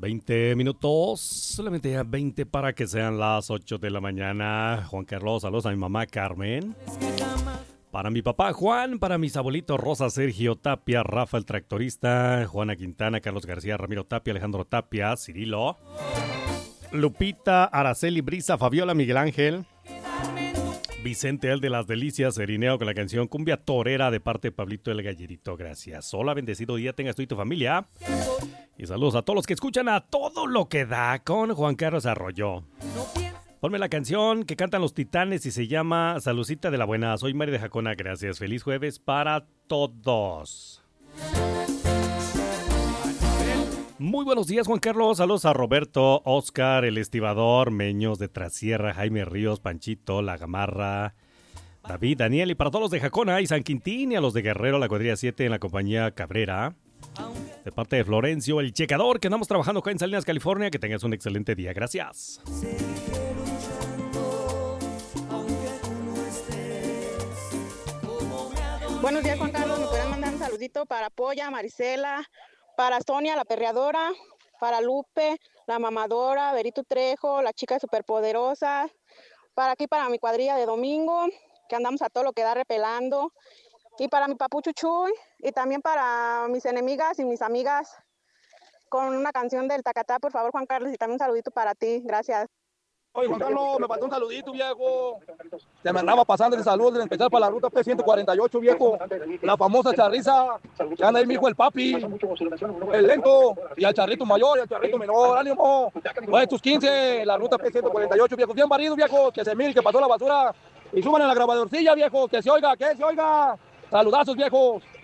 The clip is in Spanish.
20 minutos, solamente ya 20 para que sean las 8 de la mañana. Juan Carlos, saludos a mi mamá Carmen. Para mi papá Juan, para mis abuelitos Rosa, Sergio Tapia, Rafa el tractorista, Juana Quintana, Carlos García, Ramiro Tapia, Alejandro Tapia, Cirilo, Lupita, Araceli Brisa, Fabiola, Miguel Ángel, Vicente el de las Delicias, Erineo con la canción Cumbia Torera de parte de Pablito el Gallerito. Gracias. Hola, bendecido día tengas tú y tu familia. Y saludos a todos los que escuchan a todo lo que da con Juan Carlos Arroyo. Ponme la canción que cantan los Titanes y se llama Salucita de la Buena. Soy Mari de Jacona, gracias. Feliz jueves para todos. Muy buenos días, Juan Carlos. Saludos a Roberto, Oscar, el estibador, Meños de Trasierra, Jaime Ríos, Panchito, La Gamarra, David, Daniel y para todos los de Jacona y San Quintín y a los de Guerrero, la cuadrilla 7 en la compañía Cabrera. De parte de Florencio, el checador, que andamos trabajando acá en Salinas, California. Que tengas un excelente día. Gracias. Buenos días, Juan Carlos. ¿Me pueden mandar un saludito para Polla, Marisela, para Sonia, la perreadora, para Lupe, la mamadora, Berito Trejo, la chica superpoderosa, para aquí, para mi cuadrilla de domingo, que andamos a todo lo que da repelando, y para mi papu Chuchuy, y también para mis enemigas y mis amigas, con una canción del Tacatá, por favor, Juan Carlos, y también un saludito para ti. Gracias. Oye, Juan Carlos, me faltó un saludito, viejo. Se me andaba pasando ese saludo en especial para la ruta P148, viejo. La famosa charriza, que anda ahí mi hijo el papi, el lento, y al charrito mayor y al charrito menor. ¡Ánimo! Pues tus 15, la ruta P148, viejo. Bien barrido, viejo, que se mire, que pasó la basura. Y suban en la grabadorcilla, viejo, que se oiga, que se oiga. Saludazos, viejos.